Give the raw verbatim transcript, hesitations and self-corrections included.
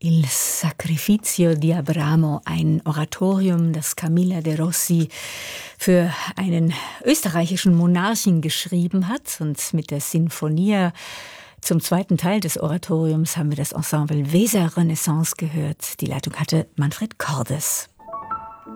Il Sacrificio di Abramo, ein Oratorium, das Camilla de Rossi für einen österreichischen Monarchen geschrieben hat. Und mit der Sinfonia zum zweiten Teil des Oratoriums haben wir das Ensemble Weser Renaissance gehört. Die Leitung hatte Manfred Cordes.